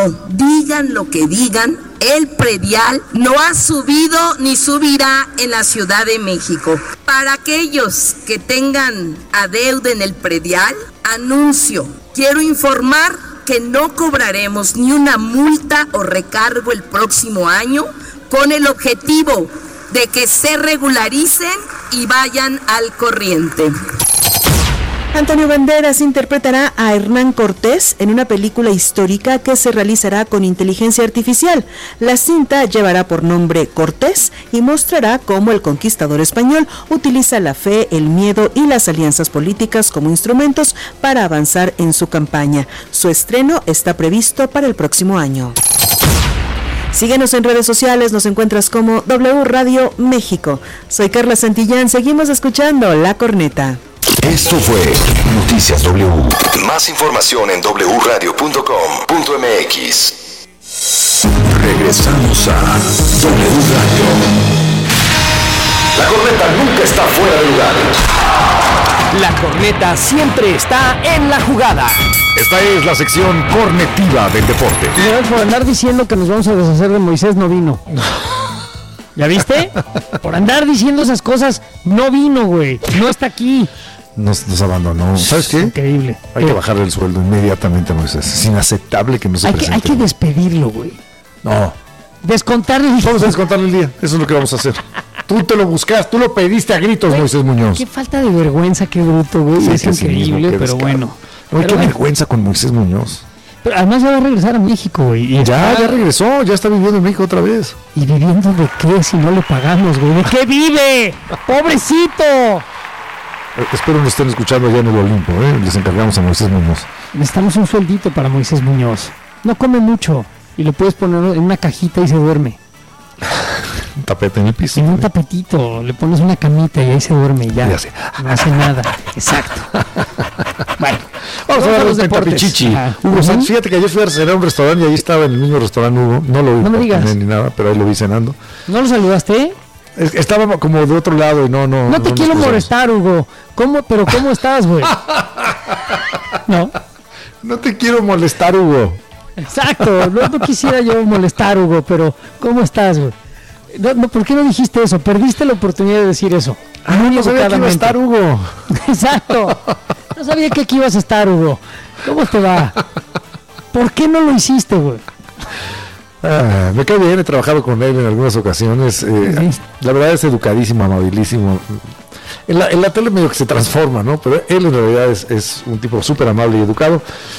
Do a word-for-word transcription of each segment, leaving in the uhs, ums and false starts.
no, digan lo que digan, el predial no ha subido ni subirá en la Ciudad de México. Para aquellos que tengan adeudo en el predial, anuncio, quiero informar que no cobraremos ni una multa o recargo el próximo año con el objetivo de que se regularicen y vayan al corriente. Antonio Banderas interpretará a Hernán Cortés en una película histórica que se realizará con inteligencia artificial. La cinta llevará por nombre Cortés y mostrará cómo el conquistador español utiliza la fe, el miedo y las alianzas políticas como instrumentos para avanzar en su campaña. Su estreno está previsto para el próximo año. Síguenos en redes sociales, nos encuentras como W Radio México. Soy Carla Santillán, seguimos escuchando La Corneta. Esto fue Noticias W. Más información en doble u radio punto com punto m x. Regresamos a W Radio. La corneta nunca está fuera de lugar. La corneta siempre está en la jugada. Esta es la sección cornetiva del deporte. Y por andar diciendo que nos vamos a deshacer de Moisés, no vino. ¿Ya viste? Por andar diciendo esas cosas, no vino, güey. No está aquí. Nos, nos abandonó. ¿Sabes qué? Increíble. Hay que bajarle el sueldo inmediatamente a Moisés. Es inaceptable que no se hay presente. Que, hay que despedirlo, güey. No. Descontarle el día. Vamos a descontarle el día. Eso es lo que vamos a hacer. Tú te lo buscas, tú lo pediste a gritos, güey, Moisés Muñoz. Qué falta de vergüenza, qué bruto, güey. Sí, es increíble, mismo, pero bueno. No hay que bueno. vergüenza con Moisés Muñoz. Pero además ya va a regresar a México, güey. Ya, está... ya regresó, ya está viviendo en México otra vez. ¿Y viviendo de qué si no le pagamos, güey? ¿De qué vive? ¡Pobrecito! Espero nos estén escuchando allá en el Olimpo, ¿eh? Les encargamos a Moisés Muñoz. Necesitamos un sueldito para Moisés Muñoz. No come mucho y lo puedes poner en una cajita y se duerme. Un tapete en el piso. En un tapetito, le pones una camita y ahí se duerme y ya. ya no hace nada. Exacto. Bueno, vamos a ver los Pentapichichi. Hugo Sánchez, fíjate que ayer fui a cenar a un restaurante y ahí estaba en el mismo restaurante Hugo. No lo vi no me digas. ni nada, pero ahí lo vi cenando. ¿No lo saludaste? Estaba como de otro lado y no, no. No te no quiero molestar, Hugo. ¿Cómo? Pero ¿cómo estás, güey? No. No te quiero molestar, Hugo. Exacto. No, no quisiera yo molestar, Hugo, pero ¿cómo estás, güey? No, no, ¿por qué no dijiste eso? Perdiste la oportunidad de decir eso. Ah, no, no sabía que iba a estar, Hugo. Exacto. No sabía que aquí ibas a estar, Hugo. ¿Cómo te va? ¿Por qué no lo hiciste, güey? Ah, me cae bien, he trabajado con él en algunas ocasiones. Eh, sí. La verdad es educadísimo, amabilísimo. En la, en la tele medio que se transforma, ¿no? Pero él en realidad es, es un tipo súper amable y educado.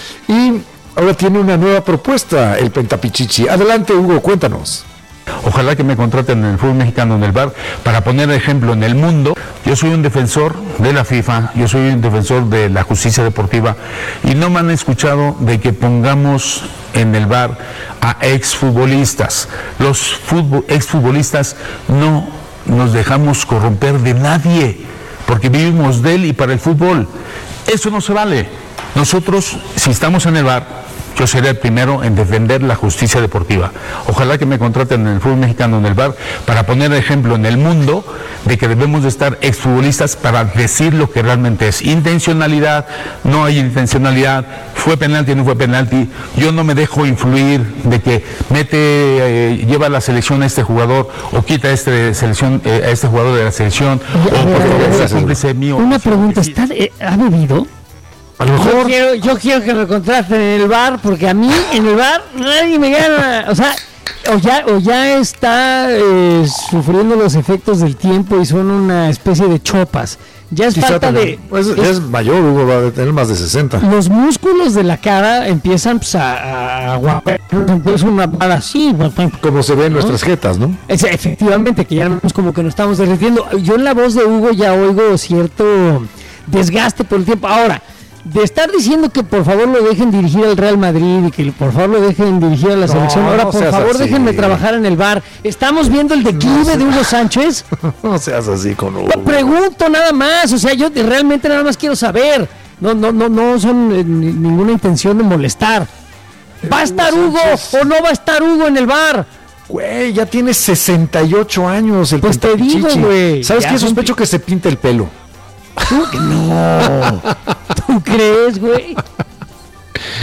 Y ahora tiene una nueva propuesta, el Pentapichichi. Adelante, Hugo, cuéntanos. Ojalá que me contraten en el fútbol mexicano en el V A R para poner ejemplo en el mundo. Yo soy un defensor de la FIFA, yo soy un defensor de la justicia deportiva y no me han escuchado de que pongamos en el V A R a exfutbolistas. Los futbol, exfutbolistas no nos dejamos corromper de nadie porque vivimos de él y para el fútbol. Eso no se vale. Nosotros, si estamos en el V A R, yo seré el primero en defender la justicia deportiva. Ojalá que me contraten en el fútbol mexicano en el V A R para poner ejemplo en el mundo de que debemos de estar exfutbolistas para decir lo que realmente es. Intencionalidad, no hay intencionalidad, fue penalti, no fue penalti. Yo no me dejo influir de que mete, eh, lleva a la selección a este jugador o quita a este, selección, eh, a este jugador de la selección Oye, o porque es cómplice mío. Una pregunta, ¿está, eh, ¿ha bebido? A lo mejor. Yo quiero, yo quiero que me contraten en el V A R porque a mí en el V A R nadie me gana. O sea, o ya, o ya está eh, sufriendo los efectos del tiempo y son una especie de chopas. Ya es Quizá falta también, de. Pues, es, es mayor, Hugo, va a tener más de sesenta. Los músculos de la cara empiezan pues, a aguapar. Es una bala así. Como se ve en nuestras jetas, ¿no? Es, efectivamente, que ya no es como que nos estamos derritiendo. Yo en la voz de Hugo ya oigo cierto desgaste por el tiempo. Ahora. De estar diciendo que por favor lo dejen dirigir al Real Madrid y que por favor lo dejen dirigir a la no, selección, ahora no por favor así. Déjenme trabajar en el V A R. ¿Estamos viendo el declive no de Hugo Sánchez? No seas así con Hugo. No, pregunto nada más, o sea, yo realmente nada más quiero saber. No, no, no, no son eh, ninguna intención de molestar. ¿Va a estar Hugo o no va a estar Hugo en el V A R? Güey, ya tiene sesenta y ocho años el Pues te digo, güey. ¿Sabes qué? Sospecho que se pinta el pelo. ¿Tú? No. ¿Tú crees, güey?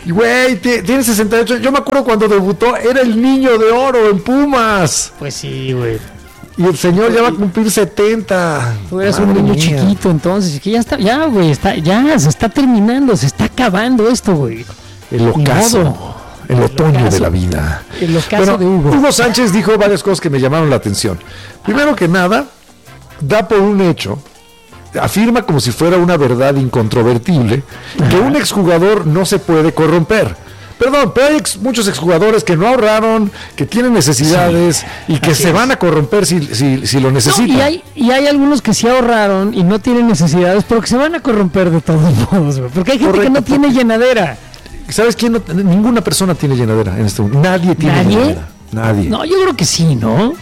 Y güey, tiene sesenta y ocho. Yo me acuerdo cuando debutó, era el niño de oro en Pumas. Pues sí, güey. Y el señor ya va a cumplir setenta. Tú eras un niño mía. chiquito, entonces, que ya está, ya, güey, está, ya se está terminando, se está acabando esto, güey. El ocaso, el otoño el ocaso, de la vida. El ocaso bueno, de Hugo. Hugo Sánchez dijo varias cosas que me llamaron la atención. Primero que nada, da por un hecho, afirma como si fuera una verdad incontrovertible, Ajá. que un exjugador no se puede corromper. Perdón, pero hay ex, muchos exjugadores que no ahorraron, que tienen necesidades sí, y que se es. van a corromper si, si, si lo necesitan. No, y, hay, y hay algunos que sí ahorraron y no tienen necesidades, pero que se van a corromper de todos modos, güey. Porque hay gente Correcto, que no tiene llenadera. ¿Sabes quién? No, ninguna persona tiene llenadera en este momento. Nadie tiene ¿Nadie? llenadera. Nadie. No, yo creo que sí, ¿no?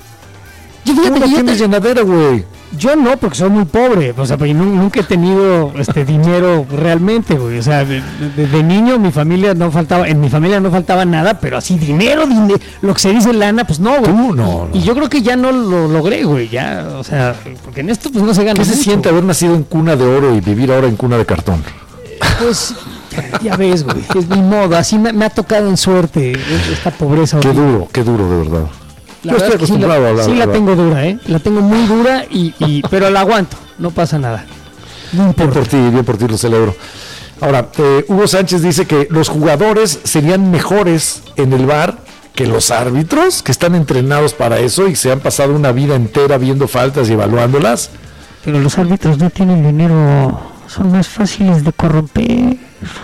Yo fíjate que tienes llenadera, güey. Yo no, porque soy muy pobre, o sea, porque nunca he tenido este dinero realmente, güey. O sea, de, de, de niño mi familia no faltaba, en mi familia no faltaba nada, pero así dinero, dinero, lo que se dice lana, pues no, güey. Tú no, no. Y yo creo que ya no lo logré, güey, ya, o sea, porque en esto pues no se gana. ¿Qué se mucho, siente haber nacido en cuna de oro y vivir ahora en cuna de cartón? Pues ya ves, güey, es mi modo, así me, me ha tocado en suerte esta pobreza. Qué horrible. duro, qué duro de verdad. La Yo estoy acostumbrado sí la, a hablar. Sí la tengo dura, ¿eh? La tengo muy dura, y, y pero la aguanto, no pasa nada. No bien por ti, bien por ti, lo celebro. Ahora, eh, Hugo Sánchez dice que los jugadores serían mejores en el V A R que los árbitros, que están entrenados para eso y se han pasado una vida entera viendo faltas y evaluándolas. Pero los árbitros no tienen dinero, son más fáciles de corromper.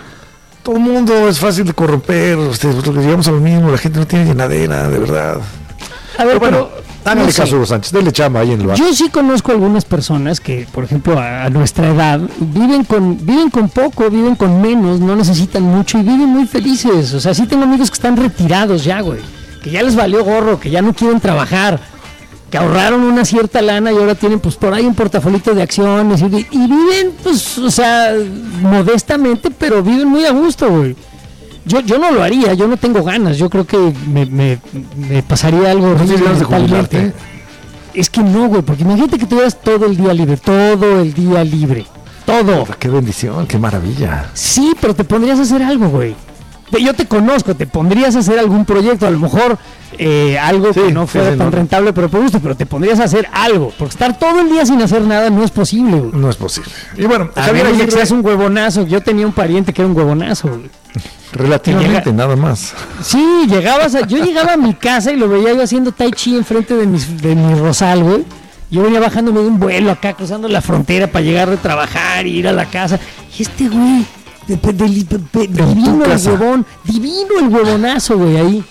Todo el mundo es fácil de corromper, ustedes, llegamos a lo mismo, la gente no tiene llenadera, de verdad. A ver, pero, bueno, háganle no caso a Hugo Sánchez, denle chamba ahí en el bar. Yo sí conozco algunas personas que, por ejemplo, a, a nuestra edad, viven con viven con poco, viven con menos, no necesitan mucho y viven muy felices. O sea, sí tengo amigos que están retirados ya, güey, que ya les valió gorro, que ya no quieren trabajar, que ahorraron una cierta lana y ahora tienen, pues, por ahí un portafolito de acciones y, y viven, pues, o sea, modestamente, pero viven muy a gusto, güey. Yo, yo no lo haría, yo no tengo ganas, yo creo que me, me, me pasaría algo. ¿No tienes ganas de jubilarte? Es que no, güey, porque imagínate que tuvieras todo el día libre, todo el día libre, todo. Qué bendición, qué maravilla. Sí, pero te pondrías a hacer algo, güey. Yo te conozco, te pondrías a hacer algún proyecto, a lo mejor eh, algo sí, que no fuera sí, tan no. rentable, pero por gusto, pero te pondrías a hacer algo, porque estar todo el día sin hacer nada no es posible, güey. No es posible. Y bueno, a Javier Aguirre que seas un huevonazo. Yo tenía un pariente que era un huevonazo, güey. Relativamente, llega... nada más. Sí, llegabas a... yo llegaba a mi casa y lo veía yo haciendo tai chi enfrente de, mis, de mi rosal, güey. Yo venía bajándome de un vuelo acá, cruzando la frontera para llegar de trabajar y ir a la casa. Y este güey, de, de, de, de, de, divino el huevón, divino el huevonazo, güey, ahí.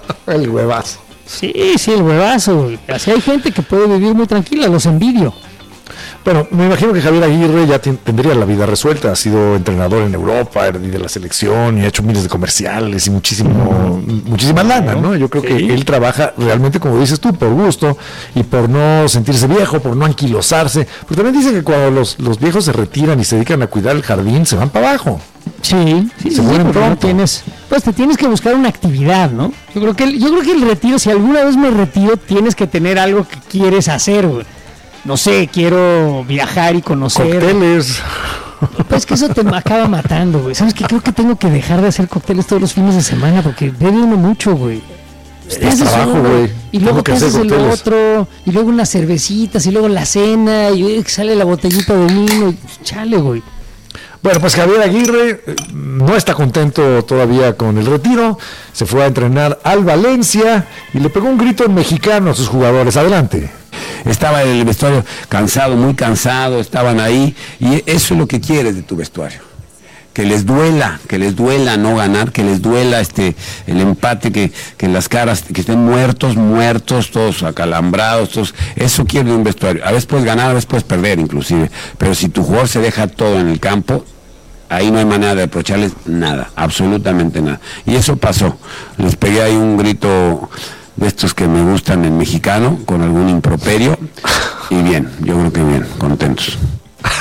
El huevazo. Sí, sí, el huevazo, güey. Así hay gente que puede vivir muy tranquila, los envidio. Bueno, me imagino que Javier Aguirre ya t- tendría la vida resuelta, ha sido entrenador en Europa y de la selección y ha hecho miles de comerciales y muchísimo, muchísima lana, ¿no? Yo creo sí. que él trabaja realmente, como dices tú, por gusto y por no sentirse viejo, por no anquilosarse, porque también dicen que cuando los, los viejos se retiran y se dedican a cuidar el jardín, se van para abajo. Sí, sí, se mueren sí, pronto. No tienes, pues te tienes que buscar una actividad, ¿no? Yo creo que el, yo creo que el retiro, si alguna vez me retiro, tienes que tener algo que quieres hacer, güey. No sé, quiero viajar y conocer. Cócteles. Pues que eso te acaba matando, güey. ¿Sabes qué? Creo que tengo que dejar de hacer cócteles todos los fines de semana porque bebe uno mucho, güey. Es trabajo, güey. Y luego te haces el otro, y luego unas cervecitas, y luego la cena, y sale la botellita de vino, y chale, güey. Bueno, pues Javier Aguirre no está contento todavía con el retiro, se fue a entrenar al Valencia y le pegó un grito en mexicano a sus jugadores. Adelante. Estaba en el vestuario cansado, muy cansado, estaban ahí, y eso es lo que quieres de tu vestuario. Que les duela, que les duela no ganar, que les duela este el empate, que, que las caras, que estén muertos, muertos, todos acalambrados, todos, eso quiere de un vestuario. A veces puedes ganar, a veces puedes perder inclusive, pero si tu jugador se deja todo en el campo, ahí no hay manera de reprocharles nada, absolutamente nada. Y eso pasó, les pegué ahí un grito de estos que me gustan en mexicano, con algún improperio, y bien, yo creo que bien, contentos.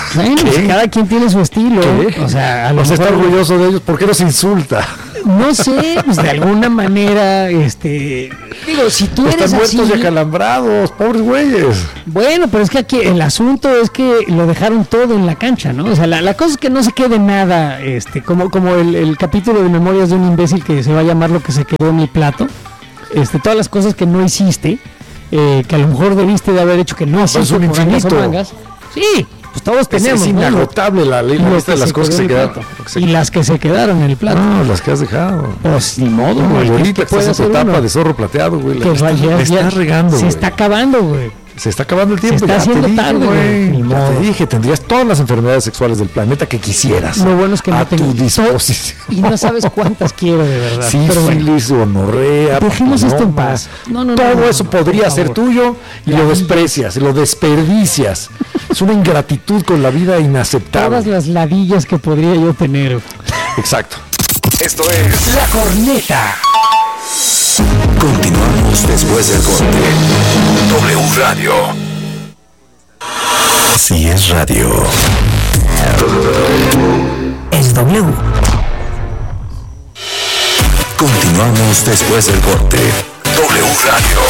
Bueno, pues cada quien tiene su estilo. ¿Qué? O sea, a lo O sea, está mejor- orgulloso de ellos. ¿Por qué los insulta? No sé, pues de alguna manera, este, digo, si tú eres Están así, muertos y acalambrados, pobres güeyes. bueno, pero es que aquí el asunto es que lo dejaron todo en la cancha, ¿no? O sea, la, la cosa es que no se quede nada, este, como, como el, el capítulo de Memorias de un imbécil que se va a llamar Lo que se quedó en mi plato, este, todas las cosas que no hiciste, eh, que a lo mejor debiste de haber hecho que no hiciste es un por angas o infinito. mangas. Sí, pues todos Es, tenemos, es ¿no? inagotable la, ley, la Lo lista de que las se cosas que quedó se en el quedaron. plato. lo que se- Y las que se quedaron en el plato. No, las que has dejado. Pues ni modo, No, güey. y ¿qué- ahorita qué que puede estás en tu hacer etapa uno? de zorro plateado, güey. la Que está- vaya, le ya- estás regando, se güey. está acabando, güey. Se está acabando el Se tiempo. está ya te haciendo dije, tarde, güey. Ni Ya modo. te dije, tendrías todas las enfermedades sexuales del planeta que quisieras. Lo bueno es que no a tengo tu disposición. Y no sabes cuántas quiero de verdad. Sí, pero bueno, sífilis, gonorrea, dejemos esto en papiloma. paz. No, no, no, Todo no, eso no, podría por ser favor. tuyo y La lo vida. desprecias, lo desperdicias. Es una ingratitud con la vida inaceptable. todas las ladillas que podría yo tener. güey. Exacto. Esto es La Corneta. Continuamos después del corte. W Radio. Si es radio. Es W. Continuamos después del corte. W Radio.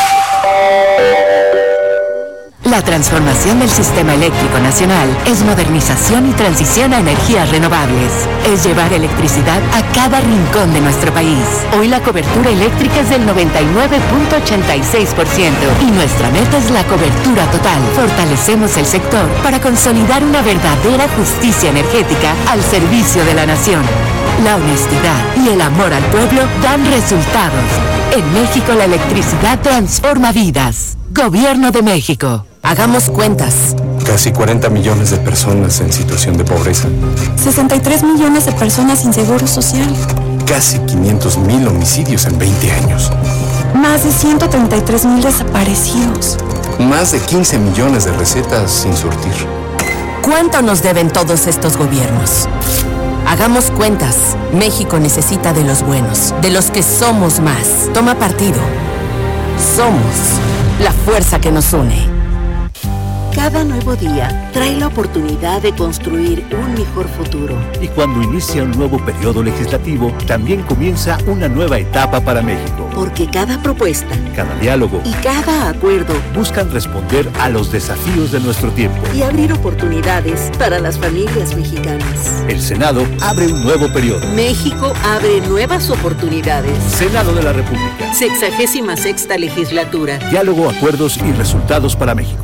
La transformación del sistema eléctrico nacional es modernización y transición a energías renovables. Es llevar electricidad a cada rincón de nuestro país. Hoy la cobertura eléctrica es del noventa y nueve punto ochenta y seis por ciento y nuestra meta es la cobertura total. Fortalecemos el sector para consolidar una verdadera justicia energética al servicio de la nación. La honestidad y el amor al pueblo dan resultados. En México la electricidad transforma vidas. Gobierno de México. Hagamos cuentas. Casi cuarenta millones de personas en situación de pobreza. sesenta y tres millones de personas sin seguro social. Casi quinientos mil homicidios en veinte años. Más de ciento treinta y tres mil desaparecidos. Más de quince millones de recetas sin surtir. ¿Cuánto nos deben todos estos gobiernos? Hagamos cuentas. México necesita de los buenos, de los que somos más. Toma partido. Somos la fuerza que nos une. Cada nuevo día trae la oportunidad de construir un mejor futuro. Y cuando inicia un nuevo periodo legislativo, también comienza una nueva etapa para México. Porque cada propuesta, Cada diálogo y cada acuerdo buscan responder a los desafíos de nuestro tiempo. y abrir oportunidades para las familias mexicanas. El Senado abre un nuevo periodo. México abre nuevas oportunidades. Senado de la República. Sexagésima sexta legislatura. Diálogo, acuerdos y resultados para México.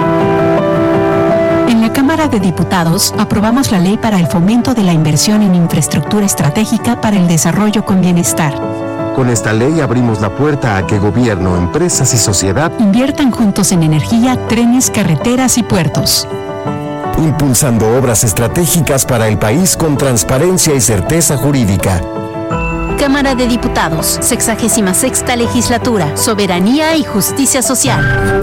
En la Cámara de Diputados aprobamos la ley para el fomento de la inversión en infraestructura estratégica para el desarrollo con bienestar. Con esta ley abrimos la puerta a que gobierno, empresas y sociedad Inviertan juntos en energía, trenes, carreteras y puertos. impulsando obras estratégicas para el país con transparencia y certeza jurídica. Cámara de Diputados, sexagésima sexta legislatura, soberanía y justicia social.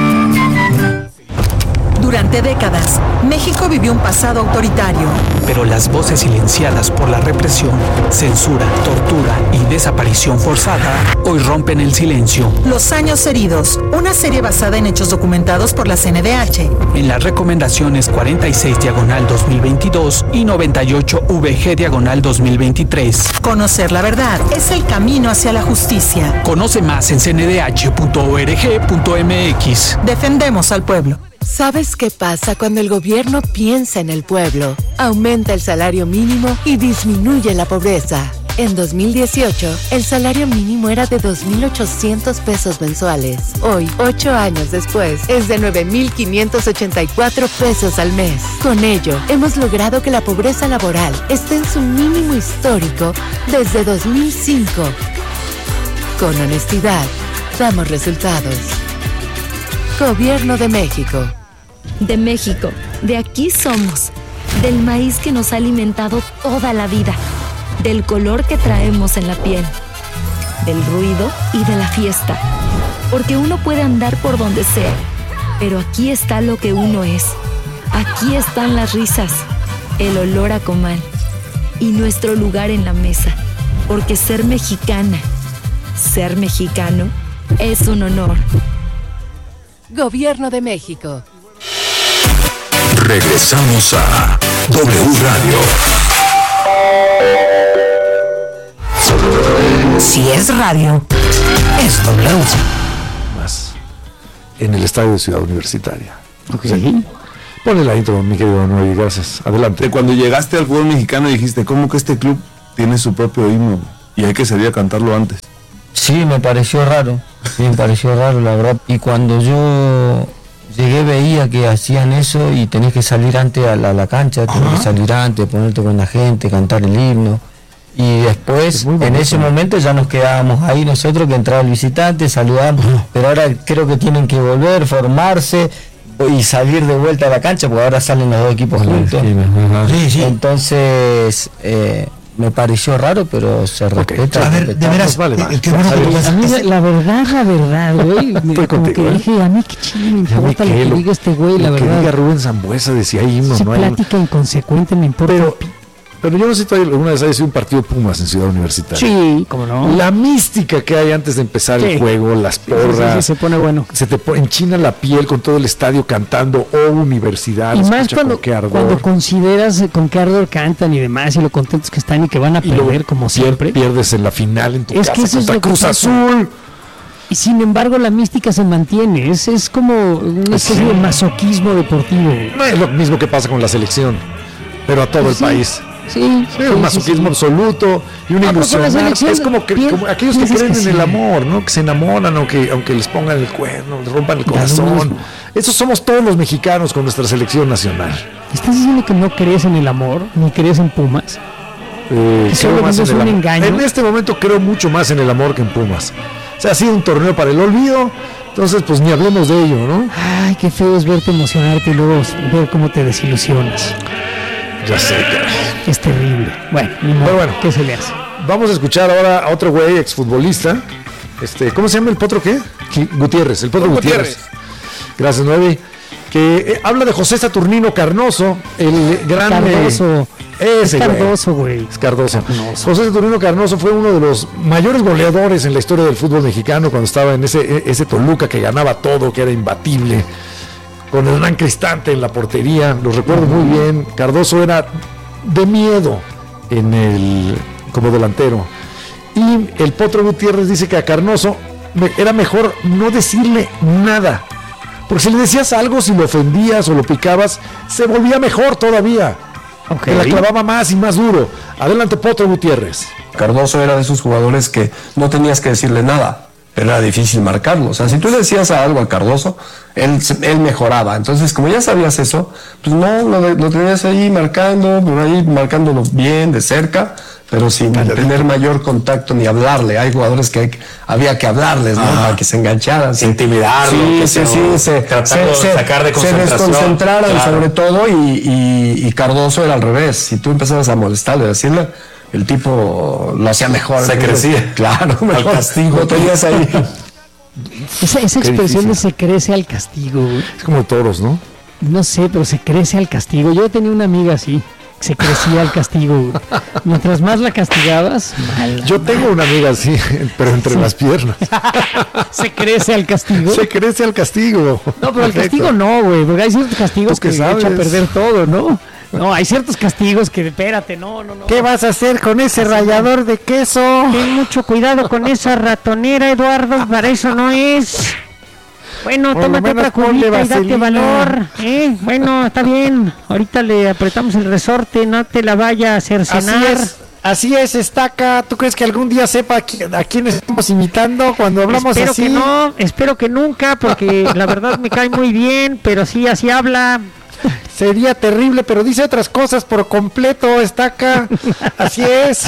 Durante décadas, México vivió un pasado autoritario. Pero las voces silenciadas por la represión, censura, tortura y desaparición forzada hoy rompen el silencio. Los años heridos, una serie basada en hechos documentados por la C N D H. En las recomendaciones cuarenta y seis diagonal dos mil veintidós y noventa y ocho V G diagonal dos mil veintitrés. Conocer la verdad es el camino hacia la justicia. Conoce más en c n d h punto org punto m x. Defendemos al pueblo. ¿Sabes qué pasa cuando el gobierno piensa en el pueblo? Aumenta el salario mínimo y disminuye la pobreza. En dos mil dieciocho, el salario mínimo era de dos mil ochocientos pesos mensuales. Hoy, ocho años después, es de nueve mil quinientos ochenta y cuatro pesos al mes. Con ello, hemos logrado que la pobreza laboral esté en su mínimo histórico desde dos mil cinco. Con honestidad, damos resultados. Gobierno de México. De México, de aquí somos, del maíz que nos ha alimentado toda la vida, del color que traemos en la piel, del ruido y de la fiesta, porque uno puede andar por donde sea, pero aquí está lo que uno es, aquí están las risas, el olor a comal y nuestro lugar en la mesa, porque ser mexicana, ser mexicano, es un honor. Gobierno de México. Regresamos a W Radio. Si es radio, es W. Más en el estadio de Ciudad Universitaria. Ok. Sí. Ponle la intro, mi querido Noé, gracias. Adelante. De cuando llegaste al fútbol mexicano dijiste, ¿cómo que este club tiene su propio himno? Y hay que salir a cantarlo antes. Sí, me pareció raro, sí, me pareció raro, la verdad. Y cuando yo llegué veía que hacían eso y tenías que salir antes a la, a la cancha, tenías que salir antes, ponerte con la gente, cantar el himno. Y después, en ese momento ya nos quedábamos ahí nosotros, que entraba el visitante, saludamos. Pero ahora creo que tienen que volver, formarse y salir de vuelta a la cancha, porque ahora salen los dos equipos juntos. Sí, sí. Entonces, eh, me pareció raro, pero se respeta. A ver, de veras, vale, vale. eh, qué bueno que A mí, la, la verdad, la verdad, güey, me- Estoy como contigo, que ¿eh? dije, a mí qué chile me Ya me importa lo que quedo. diga este güey, la Lo que verdad. diga Rubén Zambuesa de si hay himno, Esa no hay. plática inconsecuente me importa. Pero, pero yo no sé si todavía alguna vez haya sido un partido de Pumas en Ciudad Universitaria. Sí, cómo no. La mística que hay antes de empezar Sí. el juego, las Sí, porras, sí, sí, se pone bueno. se te po- enchina la piel con todo el estadio cantando o universidad. Y más escucha cuando, con qué ardor. cuando consideras eh, con qué ardor cantan y demás, y lo contentos que están y que van a Y luego perder como pier- siempre. pierdes en la final en tu Es que casa eso es contra lo que Cruz pasa. Azul. Y sin embargo la mística se mantiene, es, es como una especie Sí. de masoquismo deportivo. No es lo mismo que pasa con la selección, pero a todo el Sí. país. Sí, Sí, sí, un sí, masoquismo sí. absoluto y una Ah, pues con la ilusión. selección, Es como, que, pi- como aquellos que piensas creen que en sí. el amor, ¿no? Que se enamoran aunque, aunque les pongan el cuerno, les rompan el Da lo corazón. mismo. Esos somos todos los mexicanos con nuestra selección nacional. ¿Estás diciendo que no crees en el amor, ni crees en Pumas? Eh, Que creo solo más vives en el un amor. engaño. En este momento creo mucho más en el amor que en Pumas. O sea, ha sido un torneo para el olvido, entonces pues ni hablemos de ello, ¿no? Ay, qué feo es verte emocionarte y luego ver cómo te desilusionas. Ya sé, caray. Es terrible. Bueno, ni modo, Pero bueno. ¿qué se le hace? Vamos a escuchar ahora a otro güey, exfutbolista. Este, ¿cómo se llama el potro qué? Gi- Gutiérrez, el potro Gutiérrez. Gracias, Nueve. Que eh, habla de José Saturnino Carnoso, el gran... Cardoso. eh, ese Es güey. Cardoso, güey. Es Cardoso. José Saturnino Carnoso fue uno de los mayores goleadores en la historia del fútbol mexicano cuando estaba en ese, ese Toluca que ganaba todo, que era imbatible, con Hernán Cristante en la portería. Lo recuerdo muy bien. Cardoso era de miedo en el como delantero. Y el Potro Gutiérrez dice que a Carnoso me- era mejor no decirle nada. Porque si le decías algo, si lo ofendías o lo picabas, se volvía mejor todavía. Que la clavaba más y más duro. Adelante, Potro Gutiérrez. Cardoso era de esos jugadores que no tenías que decirle nada, pero era difícil marcarlo. O sea, si tú le decías algo a Cardoso, él, se- él mejoraba. Entonces, como ya sabías eso, pues no, lo, de- lo tenías ahí marcando, por ahí marcándolo bien, de cerca, pero sin tener mayor contacto ni hablarle. Hay jugadores que hay que- había que hablarles, ¿no? Ajá. Para que se engancharan. se- Intimidarlo, Sí, que sí, se- sí, se, tratarlo de sacar de se concentración. desconcentraran Claro. sobre todo y, y- y Cardoso era al revés. Si tú empezabas a molestarle, a decirle, el tipo lo hacía mejor. Se crecía. Claro, mejor. Al castigo. Lo tenías ahí. Esa, esa Qué expresión difícil. de se crece al castigo, güey. Es como toros, ¿no? No sé, pero se crece al castigo. Yo tenía una amiga así, que se crecía al castigo, güey. Mientras más la castigabas, mal. Yo tengo una amiga así, pero entre Sí. las piernas. Se crece al castigo. Se crece al castigo. No, pero el Perfecto. castigo no, güey, porque hay ciertos castigos ¿Tú que qué echan a sabes? perder todo, ¿no? No, hay ciertos castigos que, espérate, no, no, no. ¿Qué vas a hacer con ese rallador de queso? Ten mucho cuidado con esa ratonera, Eduardo, para eso no es. Bueno, Por lo tómate menos otra ponle cubita y date vaselina. valor, ¿eh? Bueno, está bien. Ahorita le apretamos el resorte, no te la vaya a cercenar. Así es, así es, Estaca. ¿Tú crees que algún día sepa a qui- a quién estamos imitando cuando hablamos Espero así? que no, espero que nunca, porque la verdad me cae muy bien, pero sí, así habla. Sería terrible, pero dice otras cosas por completo, Estaca. Así es.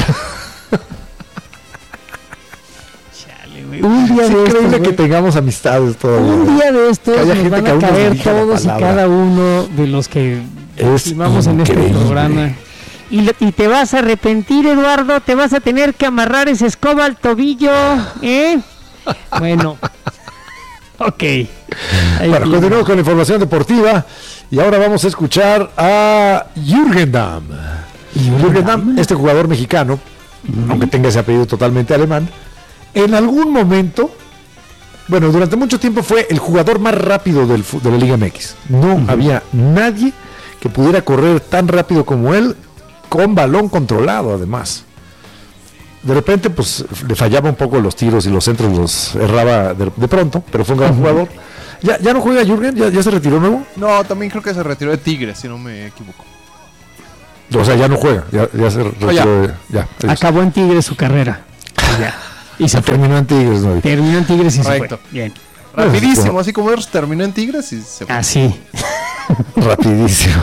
Un día Es de estos, increíble que güey, tengamos amistades todavía. un día de estos Que haya nos gente van que a aún nos caer dirija la todos y palabra. cada uno de los que Es estimamos en este increíble. programa. Y, lo- y te vas a arrepentir, Eduardo, te vas a tener que amarrar esa escoba al tobillo, ¿eh? Bueno, ok. Ahí Bueno, viene. continuamos con la información deportiva y ahora vamos a escuchar a Jürgen Damm. Jürgen Damm, este jugador mexicano, aunque tenga ese apellido totalmente alemán, en algún momento, bueno, durante mucho tiempo fue el jugador más rápido del, fu- de la Liga M X. No había nadie que pudiera correr tan rápido como él, con balón controlado además. De repente pues le fallaba un poco los tiros y los centros los erraba de, de pronto, pero fue un gran uh-huh. jugador. ¿Ya, ¿Ya no juega Jürgen? ¿Ya, ¿Ya se retiró nuevo? No, también creo que se retiró de Tigres, si no me equivoco. O sea, ya no juega, ya, ya se retiró. Oh, ya. De, ya, acabó en Tigres su carrera. Ya. Y se terminó en Tigres, ¿no? Terminó en Tigres y Correcto. Se fue. Bien. Rapidísimo, así como terminó en Tigres y se fue. Así. Rapidísimo.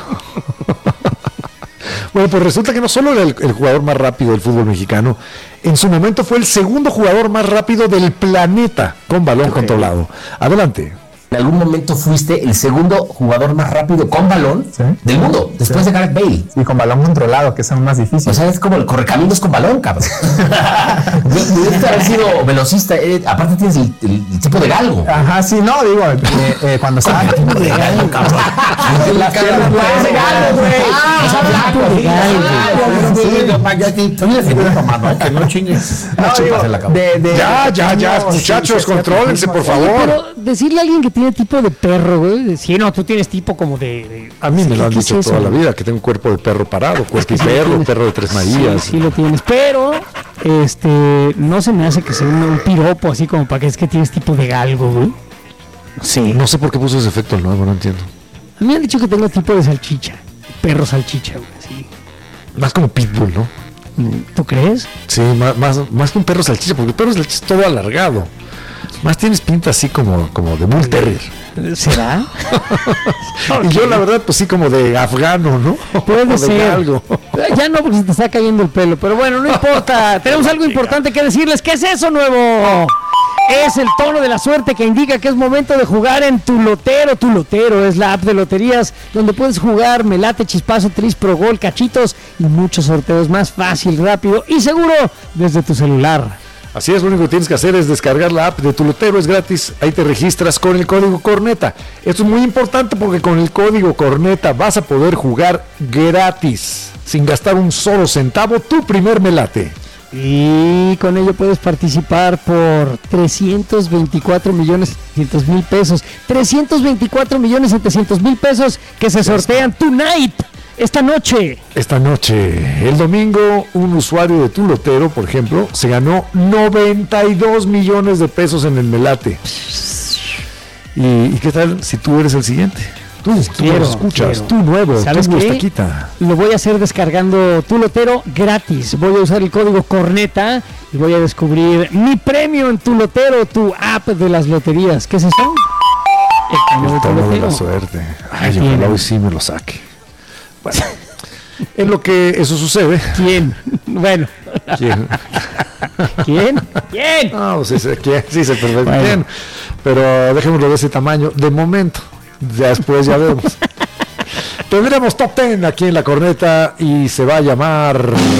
Bueno, pues resulta que no solo era el, el jugador más rápido del fútbol mexicano, en su momento fue el segundo jugador más rápido del planeta con balón okay. controlado. Adelante. En algún momento fuiste el segundo jugador más rápido con balón ¿sí? del mundo, después sí. de Gareth Bale. Y con balón controlado, que es aún más difícil. O sea, es como el correcaminos con balón, cabrón. Debiste haber sido velocista. Eh, aparte tienes el, el, el tipo de galgo. Ajá, sí, no, digo, eh, eh, cuando estaba... El tipo de galgo, cabrón. Las piernas de galgo, güey. Que no chingues. Ya, ya, ya, muchachos, contrólense, por favor. Pero decirle a alguien que tiene tipo de perro, güey, si no, tú tienes tipo como de... de a mí me lo han dicho toda la vida, que tengo un cuerpo de perro parado, cuerpo y perro, perro de tres Marías. Sí, sí lo tienes, pero este no se me hace que sea un, un piropo así como para que es que tienes tipo de galgo, güey. Sí. No sé por qué puso ese efecto el nuevo, no entiendo. A mí me han dicho que tengo tipo de salchicha, perro salchicha, güey, sí. Más como pitbull, ¿no? ¿Tú crees? Sí, más, más, más que un perro salchicha, porque el perro salchicha es todo alargado. Más tienes pinta así como, como de Bull Terrier. ¿Será? Y yo la verdad pues sí como de afgano, ¿no? Puede ser algo. Ya no, porque se te está cayendo el pelo, pero bueno, no importa. Tenemos algo importante que decirles. ¿Qué es eso nuevo? Es el tono de la suerte que indica que es momento de jugar en Tu Lotero. Tu Lotero es la app de loterías donde puedes jugar Melate, Chispazo, Tris, Pro Gol, Cachitos y muchos sorteos más fácil, rápido y seguro desde tu celular. Así es, lo único que tienes que hacer es descargar la app de Tu Lotero, es gratis, ahí te registras con el código Corneta. Esto es muy importante porque con el código Corneta vas a poder jugar gratis, sin gastar un solo centavo, tu primer melate. Y con ello puedes participar por trescientos veinticuatro millones setecientos mil pesos. trescientos veinticuatro millones setecientos mil pesos que se sortean tonight. Esta noche. Esta noche. El domingo, un usuario de Tu Lotero, por ejemplo, se ganó noventa y dos millones de pesos en el melate. ¿Y, y qué tal si tú eres el siguiente? Tú, tú quiero, nos escuchas, quiero. Tú nuevo, ¿sabes tú qué? Lo voy a hacer descargando Tu Lotero gratis. Voy a usar el código Corneta y voy a descubrir mi premio en Tu Lotero, tu app de las loterías. ¿Qué es eso? El, el tono de la suerte. Ay, ojalá hoy sí me lo saque. Bueno, en lo que eso sucede. ¿Quién? Bueno. ¿Quién? ¿Quién? ¿Quién? No, sí sé quién, sí sé perfecto bueno. quién. Pero dejémoslo de ese tamaño de momento. Después ya vemos. Tendremos top diez aquí en la Corneta y se va a llamar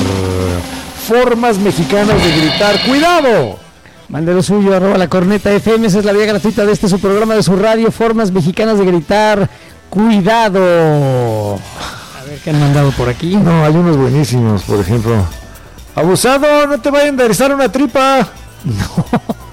Formas Mexicanas de Gritar. ¡Cuidado! Mande lo suyo, arroba la Corneta F M. Esa es la vía gratuita de este su programa de su radio. Formas Mexicanas de Gritar. ¡Cuidado! A ver qué han mandado por aquí. No, hay unos buenísimos, por ejemplo. Abusado, no te vaya a enderezar una tripa. No.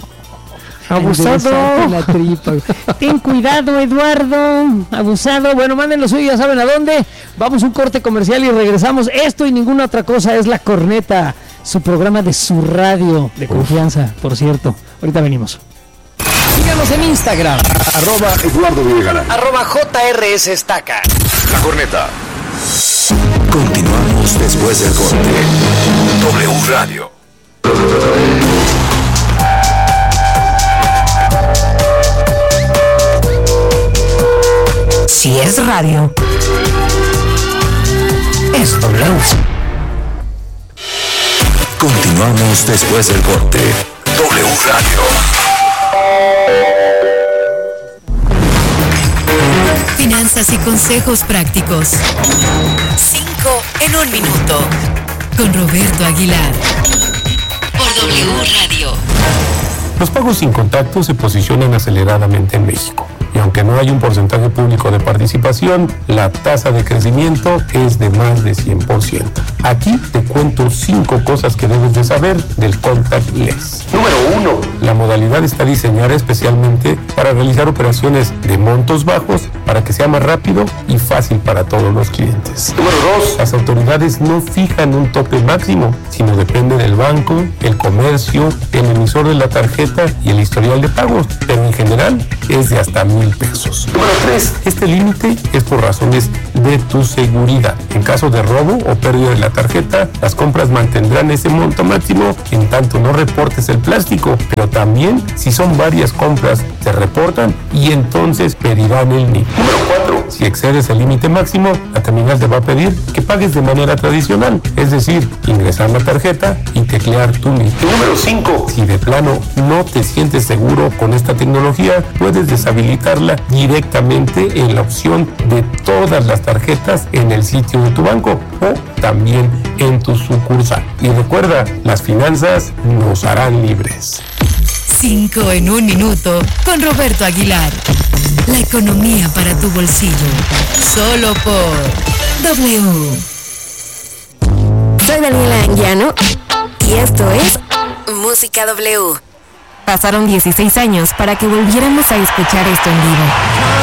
Abusado. La tripa. Ten cuidado, Eduardo. Abusado. Bueno, manden lo suyo, ya saben a dónde. Vamos a un corte comercial y regresamos. Esto y ninguna otra cosa es La Corneta, su programa de su radio de confianza, por cierto. Ahorita venimos. Síganos en Instagram. Arroba Eduardo Villarreal. Arroba J R S Estaca. La Corneta. Continuamos después del corte. W Radio. Si es radio, es W. Continuamos después del corte. W Radio. Finanzas y consejos prácticos. Cinco en un minuto. Con Roberto Aguilar. Por W Radio. Los pagos sin contacto se posicionan aceleradamente en México. Y aunque no hay un porcentaje público de participación, la tasa de crecimiento es de más de cien por ciento. Aquí te cuento cinco cosas que debes de saber del contactless. Número uno. La modalidad está diseñada especialmente para realizar operaciones de montos bajos para que sea más rápido y fácil para todos los clientes. Número dos, las autoridades no fijan un tope máximo, sino depende del banco, el comercio, el emisor de la tarjeta y el historial de pagos, pero en general es de hasta mil pesos. Número tres, este límite es por razones de tu seguridad. En caso de robo o pérdida de la tarjeta, las compras mantendrán ese monto máximo en tanto no reportes el plástico, pero también si son varias compras se reportan y entonces pedirán el N I P. Número cuatro, si excedes el límite máximo, la terminal te va a pedir que pagues de manera tradicional, es decir, ingresar la tarjeta y teclear tu N I P. Número cinco, si de plano no te sientes seguro con esta tecnología, puedes deshabilitarla directamente en la opción de todas las tarjetas en el sitio de tu banco o también en tu sucursal. Y recuerda, las finanzas nos harán libres. Cinco en un minuto con Roberto Aguilar. La economía para tu bolsillo. Solo por W. Soy Daniela Anguiano y esto es Música W. Pasaron dieciséis años para que volviéramos a escuchar esto en vivo.